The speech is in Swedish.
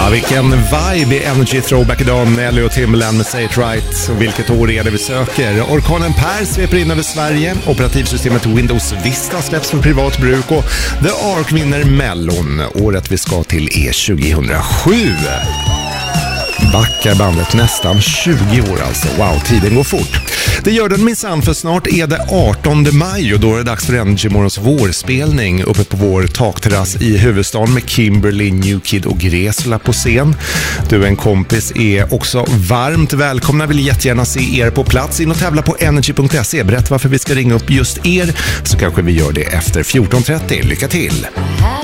Ja, vilken vibe i Energy Throwback idag. Nelly och Timbaland med Say It Right. Och vilket år är det vi söker? Orkanen Per sveper in över Sverige. Operativsystemet Windows Vista släpps för privat bruk. Och The Ark vinner Mellon. Året vi ska till är 2007. Backar bandet nästan 20 år alltså. Wow, tiden går fort. Det gör den minsann, för snart är det 18 maj och då är det dags för Energy Morgons vårspelning uppe på vår takterrass i huvudstaden med Kimberly, New Kid och Gresla på scen. Du, en kompis, är också varmt välkomna. Vill jättegärna se er på plats. In och tävla på energy.se. Berätta varför vi ska ringa upp just er, så kanske vi gör det efter 14.30. Lycka till!